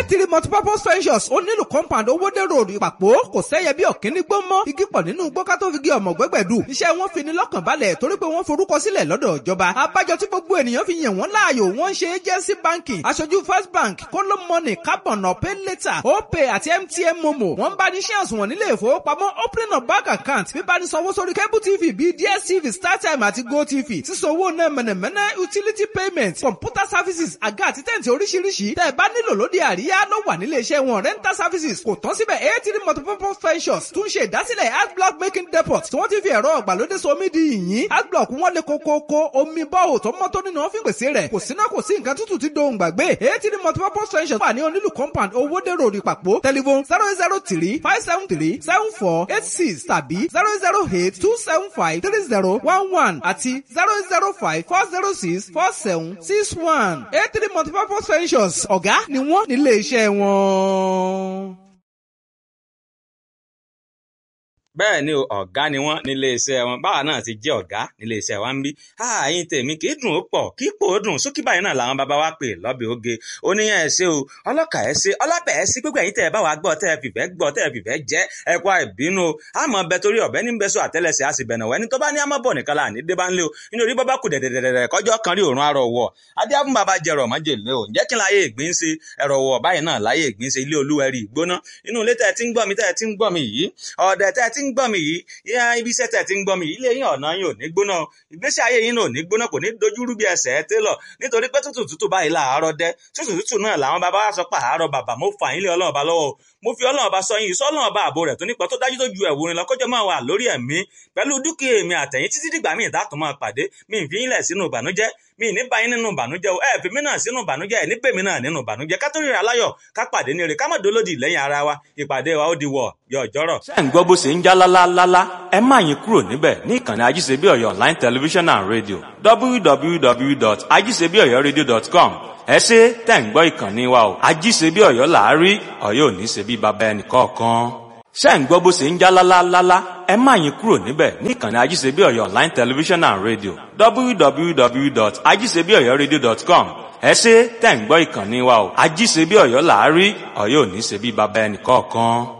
A3 multipurpose ventures ó nílùú compound owódé road ìpàpọ̀ kò sẹ́yẹ bí ọ̀kíní gbó mọ́ igi pọ̀ nínú gbọ́ká tó fi gé ọmọ gbẹ́gbẹ̀dù iṣẹ́ wọn fi ni lọ́kàn balẹ̀ torí pé wọ́n forúkọ sílẹ̀ lọ́dọ̀ ìjọba abájọ tí gbogbo ènìyàn fi yàn wọ́n láàyò wọ́n ṣe agency banking aṣojú first bank kóló money carbon pay later opay àti MTN momo wọ́n bá ní shares wọn nílé ìfowópamọ́ opening of bank account bíbá ní sanwó sórí cable tv bíi DSTV startime àti gotv sísanwó náà mẹ̀nẹ̀mẹ̀nẹ̀ utility payment computer services àga àti tẹ̀ǹtì oríṣiríṣi tẹ́ ẹ bá nílò lóde àríyá ló wà nílé iṣẹ́ wọn rental services kò tán síbẹ̀ A3 multipurpose ventures tún ṣe ìdásílẹ̀ adblock making depot tí wọ́n ti fi ẹ̀rọ ọ̀gbàlódé somi di yìnyín adblock wọn lè kókókó omi bọ́ọ̀ tó mọ́ tó nínú ọ́fíìn pèsè rẹ̀ kò síná kò sí nǹkan tútù tí dohùn gbàgbé A3 multipurpose ventures wà ní onílù compound owódé road ìpàpọ̀ telephone 003-573-7486 tàbí 008-275-3011 àti 005-406-4761 A3 multipurpose ventures ọ̀gá ni wọ́n nílé iṣẹ́ wọn. bẹ́ẹ̀ ni ọ̀gá ni wọ́n nílé iṣẹ́ wọn báwa náà ti jẹ́ ọ̀gá nílé iṣẹ́ wa ń bí ààyìn tèmi kì í dùn ó pọ̀ kì í pò ó dùn sókè báyìí náà làwọn bàbá wa pè lọ́bẹ̀ oge oníyàn ẹ̀ ṣe o ọlọ́kà ẹ̀ ṣe ọlọ́pẹ̀ ẹ̀ sí gbogbo ẹ̀yìn tẹ̀ ẹ̀ bá wa gbọ́ tẹ̀ ẹ̀ fìfẹ́ gbọ́ tẹ̀ ẹ̀ fìfẹ́ jẹ́ ẹ̀kọ́ ìbínú àmọ́ bẹ torí ọ̀bẹ ní bẹ́sọ̀ àtẹ́lẹsẹ̀ á sì bẹ̀nà wẹ́ni tó bá ní àmọ́ bọ̀ nìkan láàní dé bá ń lé o nítorí bọ́ bá kù dẹ̀dẹ̀dẹ̀dẹ̀ kọjọ́ kan rí òórùn arọ̀ wọ̀ adé fún bàbá jẹrọ májèlé o ǹjẹ́ kí n láyé ìgbín ṣe ẹ̀rọ wọ̀ báyìí náà láyé ìgbín ṣe ilé olúwẹ̀rí ìgbóná inú ilé tẹ̀ tí ń gbọ́ mi tẹ̀ tí ń gbọ́ mi yìí ọ̀dẹ̀ tẹ̀ tí ń gbọ́ mi yìí ibi iṣẹ́ tẹ̀ tí ń gbọ́ mi ilé yín ọ̀nà yín ò ní gbóná ìgbésí ayé yín ò ní gbóná kò ní dojúrú bí ẹsẹ̀ ẹ télọ̀ nítorí pé tútù báyìí làárọ̀ dẹ́ tútù náà làwọn bàbá wa sọ pé àárọ̀ bàbá mo fà yín lé Ọlọ́run bá lọ́wọ́ mo fi Ọlọ́run bá sọ yín sọ Ọlọ́run bá ààbò rẹ̀ tó nípa tó dájú tó ju ẹ̀wòrin lọ kọjọ́ máa wà lórí ẹ̀mí pẹ̀lú dúkìá èmi àtẹ̀yìn títí dìgbà míì dátùn máa pàdé mi ì fi yín lẹ̀ sínú ìbànújẹ́ mi ì ní bá yín nínú ìbànújẹ́ o ẹ fi mí náà sínú ìbànújẹ́ ẹ ní pè mí náà nínú ìbànújẹ́ ká tó ríra láyọ̀ ká pàdé ní ire ká má dolódì lẹ́yìn ara wa ìpàdé wa ó di wọ̀ yọ jọ́rọ̀. ṣé ń gbọ́ bó ṣe ń já lálálálá ẹ má yín kúrò níbẹ̀ ní ìkànnì ajíṣebí ọ̀yọ́ online television and radio www.ajíṣebíọ̀yọ́radio.com ẹ ṣé tẹ̀ ń gbọ́ ìkànnì wa o ajíṣebí ọ̀yọ́ làárí ọ̀yọ́ ò ní ṣe bí baba ẹnì kọ̀ọ̀kan ṣé ń gbọ́ bó ṣe ń já lálálálá ẹ má yín kúrò níbẹ̀ ní ìkànnì ajíṣebí ọ̀yọ́ online television and radio www.ajíṣebíọ̀yọ́radio.com ẹ ṣé tẹ̀ ń gbọ́ ìkànnì wa o ajíṣebí ọ̀yọ́ làárí ọ̀yọ́ ò ní ṣe bí baba ẹnì kọ̀ọ̀kan.